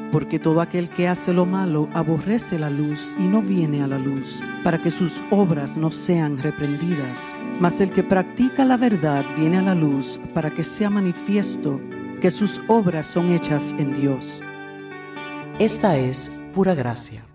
Porque todo aquel que hace lo malo aborrece la luz y no viene a la luz, para que sus obras no sean reprendidas. Mas el que practica la verdad viene a la luz, para que sea manifiesto que sus obras son hechas en Dios. Esta es Pura Gracia.